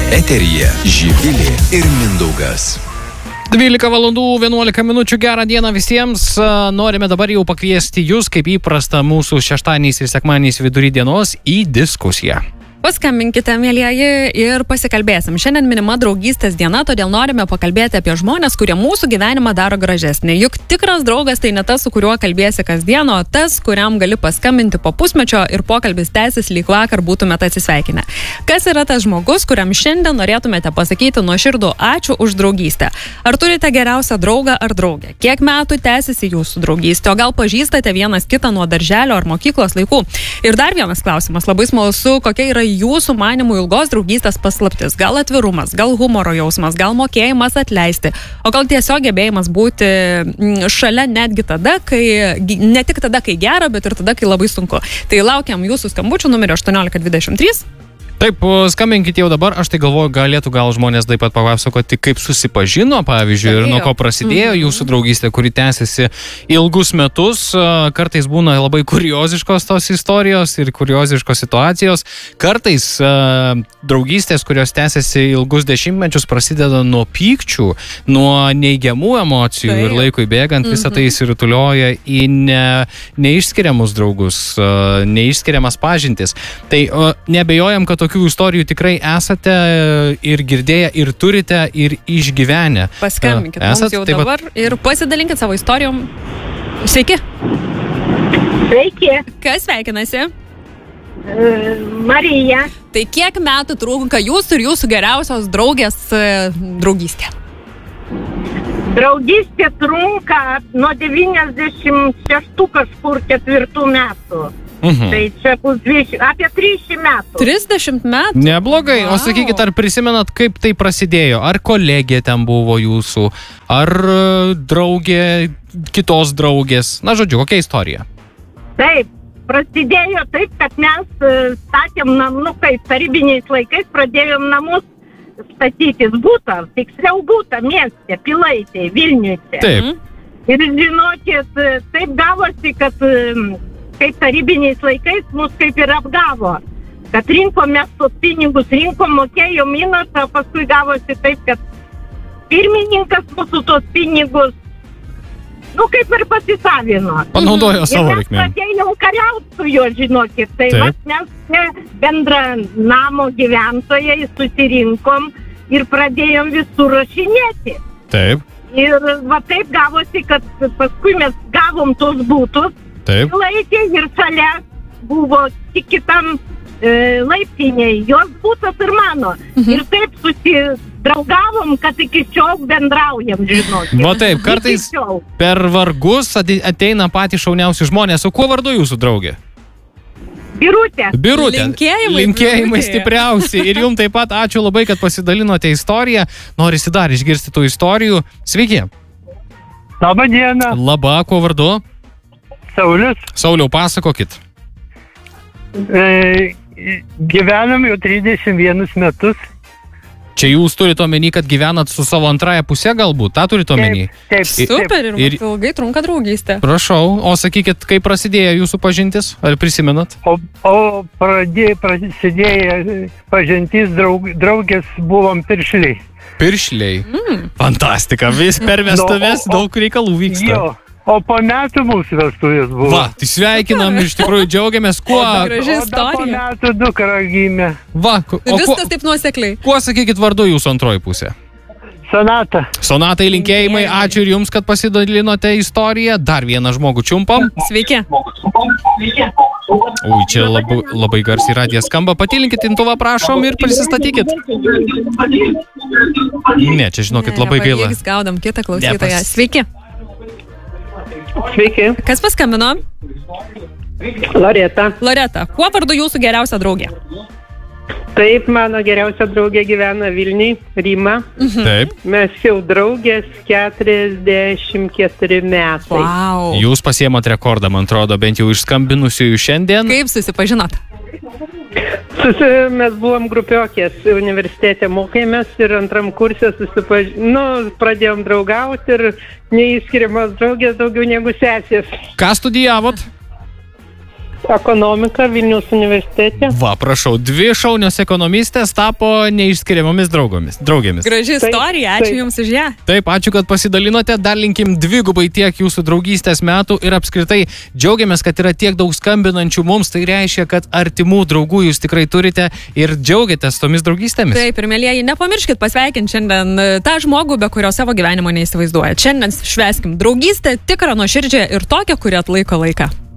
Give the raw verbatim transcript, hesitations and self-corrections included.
Eteryje Živilė ir Mindaugas. dvylika valandų vienuolika minučių. Gerą dieną visiems. Norime dabar jau pakviesti jūs, kaip įprasta mūsų šeštadieniais ir sekmadieniais vidury dienos, į diskusiją. Paskambinkite, mėlyjeji, ir pasikalbėsim. Šiandien minima draugystės diena, todėl norime pakalbėti apie žmonės, kurie mūsų gyvenimą daro gražesnį. Juk tikras draugas tai ne tas, su kuriuo kalbėsi kasdien, o tas, kuriam gali paskambinti po pusmečio ir pokalbis tęsis lyg vakar būtumėte atsisveikinę. Kas yra tas žmogus, kuriam šiandien norėtumėte pasakyti nuoširdų ačiū už draugystę? Ar turite geriausią draugą ar draugę? Kiek metų tęsiasi jūsų draugystė? O gal pažįstate vienas kitą nuo darželio ar mokyklos laikų? Ir dar vienas klausimas, labai smalsu, kokia yra jūsų manimų ilgos draugystės paslaptis? Gal atvirumas, gal humoro jausmas, gal mokėjimas atleisti, o gal tiesiog gebėjimas būti šalia netgi tada, kai, ne tik tada, kai gera, bet ir tada, kai labai sunku. Tai laukiam jūsų skambučių numeriu aštuoniolika dvidešimt trys. Taip, skambinkit jau dabar. Aš tai galvoju, galėtų gal žmonės taip pat papasakoti, kaip susipažino, pavyzdžiui, ir nuo ko prasidėjo mm-hmm. jūsų draugystė, kuri tęsiasi ilgus metus. Kartais būna labai kurioziškos tos istorijos ir kurioziškos situacijos. Kartais uh, draugystės, kurios tęsiasi ilgus dešimtmečius, prasideda nuo pykčių, nuo neigiamų emocijų tai. Ir laikui bėgant mm-hmm. visą tai įsirutulioja į ne, neišskiriamus draugus, uh, neišskiriamas pažintis. Tai uh, nebejojam, kad tokių istorijų tikrai esate ir girdėję, ir turite, ir išgyvenę. Paskambinkit mums jau taip dabar pat... ir pasidalinkit savo istorijom. Sveiki. Sveiki. Kas sveikinasi? Uh, Marija. Tai kiek metų trunka jūsų ir jūsų geriausios draugės uh, draugystė? Draugystė trunka nuo devyniasdešimt šeštų kažkur ketvirtų metų. Mhm. Tai čia bus dvidešimt, apie trisdešimt metų. trisdešimt metų? Neblogai. Wow. O sakykit, ar prisimenat, kaip tai prasidėjo? Ar kolegė ten buvo jūsų? Ar draugė kitos draugės? Na, žodžiu, kokia istorija? Taip, prasidėjo taip, kad mes statėm namus, nu kaip tarybiniais laikais pradėjom namus statytis būtą, tiksliau būtą mieste, Pilaitėje, Vilniuje. Taip. Ir žinokit, taip gavosi, kad kaip tarybiniais laikais mus kaip ir apgavo, kad rinkom mes tos pinigus, rinkom, mokėjom įnašą, paskui gavosi taip, kad pirmininkas mūsų tos pinigus, nu kaip ir pasisavino. Panaudojo savo reikmėm. Ir mes pradėjom kariauti su juo, žinokit, tai va, mes bendrą namo gyventojai susirinkom ir pradėjom visur rašinėti. Taip. Ir va taip gavosi, kad paskui mes gavom tos būtus, Taip. Laitė ir šalia buvo tik kitam e, laiptiniai, jos būtas ir mano. Mhm. Ir taip susidraugavom, kad iki šiol bendraujam, žinokit. Va taip, kartais per vargus ateina patys šauniausi žmonės. O kuo vardu jūsų draugė? Birutė. Birutė. Linkėjimai, Linkėjimai Birutė. stipriausi. Ir jums taip pat ačiū labai, kad pasidalinote istoriją. Norisi dar išgirsti tų istorijų. Sveiki. Labą dieną. Labą, kuo vardu? Saulius. Sauliau, pasakokit. E, gyvenam jau trisdešimt vienus metus. Čia jūs turite omeny, kad gyvenat su savo antrąją pusę galbūt? Ta turite omeny? Taip, taip, Super, ir, Ir- ir ilgai trunka draugystė. Prašau, o sakykit, kaip prasidėjo jūsų pažintis? Ar prisimenat? O, o pradė, prasidėjo pažintis draug, draugės buvom piršliai. Piršliai. Mm. Fantastika, vis per vestuves No, o- daug reikalų vyksta. Jo, o po metų mūsų vestuvės buvo. Va, tai sveikinam ir iš tikrųjų džiaugiamės, kuo... Graži O da po istorija. metų dukra gimė. Va, ku- o kuo, Viskas taip nuosekliai. kuo sakykit vardu jūsų antroji pusė? Sonata. Sonatai, linkėjimai, Linkėjimai. ačiū ir jums, kad pasidalinote istoriją. Dar vieną žmogų čiumpam. Sveiki. Ui, čia labai, labai garsiai radija skamba. Patilinkit intuvą, prašom, ir prisistatykit. Ne, čia žinokit, labai gaila. Nepavyks, gaudam kitą klausytoją. Nepas- Sveiki. Sveiki. Kas paskambino? Loreta. Loreta. Kuo vardu jūsų geriausia draugė? Taip, mano geriausia draugė gyvena Vilniui, Rima. Taip. Mes jau draugės keturiasdešimt keturi metai. Wow. Jūs pasiemot rekordą, man atrodo, bent jau iš skambinusiųjų šiandien. Kaip susipažinot? Susi, mes buvom grupiokės, universitete mokėmės ir antram kursė susipaž... nu, pradėjom draugauti ir neįskiriamos draugės daugiau negu sesės. Ką studijavot? Ekonomika Vilniaus universitete. Va, prašau, dvi šaunios ekonomistės tapo neišskiriamomis draugomis, draugėmis. Graži istorija, ačiū taip. Jums už ją. Taip, ačiū, kad pasidalinote, dar linkim dvigubai tiek jūsų draugystės metų ir apskritai džiaugiamės, kad yra tiek daug skambinančių mums, tai reiškia, kad artimų draugų jūs tikrai turite ir džiaugiatės tomis draugystėmis. Taip, ir mėlyjeji, nepamirškit pasveikinti šiandien tą žmogų, be kurio savo gyvenimo neįsivaizduoja. Šiandien švęskim draugystę, tikrą, nuoširdžią ir tokią, kuri atlaiko laiką.